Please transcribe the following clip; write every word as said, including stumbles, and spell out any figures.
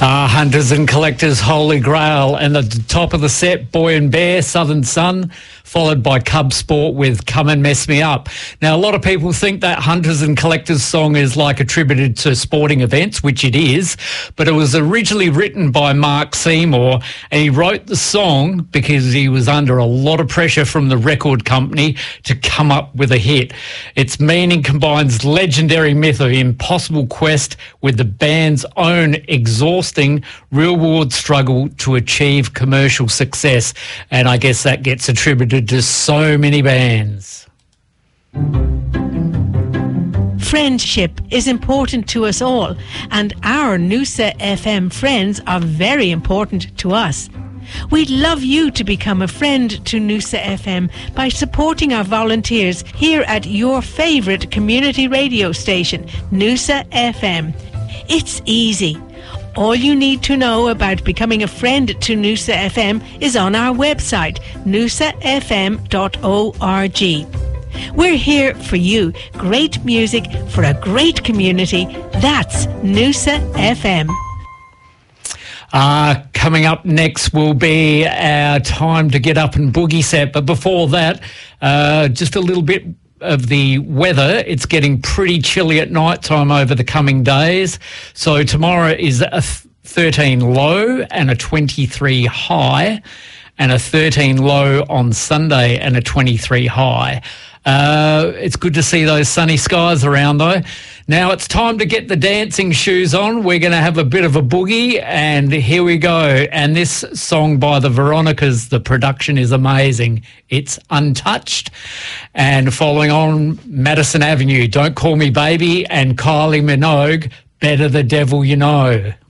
Uh, Hunters and Collectors, Holy Grail, and at the top of the set, Boy and Bear, Southern Sun, followed by Cub Sport with Come and Mess Me Up. Now, a lot of people think that Hunters and Collectors song is like attributed to sporting events, which it is, but it was originally written by Mark Seymour, and he wrote the song because he was under a lot of pressure from the record company to come up with a hit. Its meaning combines legendary myth of impossible quest with the band's own exhausting real-world struggle to achieve commercial success, and I guess that gets attributed to so many bands. Friendship is important to us all, and our Noosa F M friends are very important to us. We'd love you to become a friend to Noosa F M by supporting our volunteers here at your favourite community radio station, Noosa F M. It's easy. All you need to know about becoming a friend to Noosa F M is on our website, noosa f m dot org. We're here for you. Great music for a great community. That's Noosa F M. Uh, coming up next will be our time to get up and boogie set. But before that, uh, just a little bit of the weather. It's getting pretty chilly at night time over the coming days. So tomorrow is a thirteen low and a twenty-three high, and a thirteen low on Sunday and a twenty-three high. Uh, it's good to see those sunny skies around though. Now it's time to get the dancing shoes on. We're going to have a bit of a boogie, and here we go. And this song by the Veronicas, the production is amazing. It's Untouched. And following on, Madison Avenue, Don't Call Me Baby, and Kylie Minogue, Better the Devil You Know.